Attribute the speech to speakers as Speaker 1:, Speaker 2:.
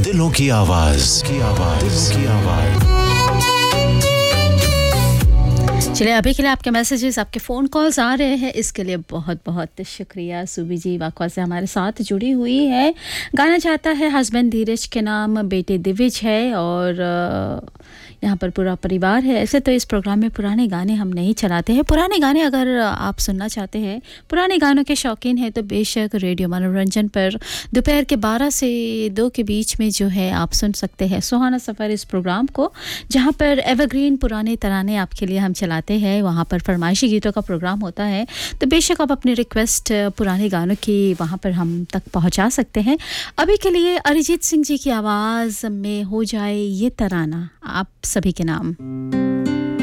Speaker 1: दिलों की आवाज
Speaker 2: चलिए अभी के लिए आपके मैसेजेस आपके फ़ोन कॉल्स आ रहे हैं इसके लिए बहुत बहुत शुक्रिया सुबी जी वाकवा से हमारे साथ जुड़ी हुई है गाना चाहता है हस्बैंड धीरज के नाम बेटे दिविज है और यहाँ पर पूरा परिवार है ऐसे तो इस प्रोग्राम में पुराने गाने हम नहीं चलाते हैं पुराने गाने अगर आप सुनना चाहते हैं पुराने गानों के शौकीन हैं तो बेशक रेडियो मनोरंजन पर दोपहर के 12 से 2 के बीच में जो है आप सुन सकते हैं सुहाना सफ़र इस प्रोग्राम को जहाँ पर एवरग्रीन पुराने तराने आपके लिए हम चलाते हैं वहाँ पर फरमाइशी गीतों का प्रोग्राम होता है तो बेशक आप अपनी रिक्वेस्ट पुराने गानों की वहाँ पर हम तक पहुँचा सकते हैं अभी के लिए अरिजीत सिंह जी की आवाज़ में हो जाए ये तराना आप सभी के नाम